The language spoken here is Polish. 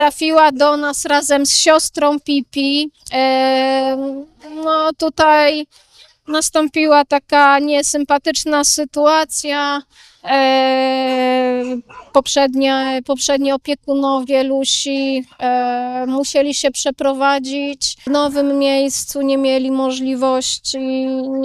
Trafiła do nas razem z siostrą Pipi. No tutaj nastąpiła taka niesympatyczna sytuacja. Poprzedni opiekunowie Lusi musieli się przeprowadzić w nowym miejscu, nie mieli możliwości